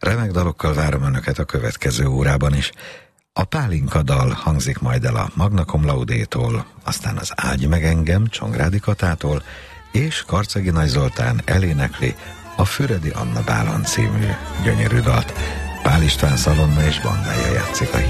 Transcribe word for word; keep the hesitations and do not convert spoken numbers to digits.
Remek dalokkal várom Önöket a következő órában is. A Pálinka dal hangzik majd el a Magna Cum Laudétól, aztán az Áldj meg engem Csongrádi Katától, és Karcegi Nagy Zoltán elénekli a Füredi Anna Bálon című gyönyörű dalt. Pál István szalonna és bandája játszik a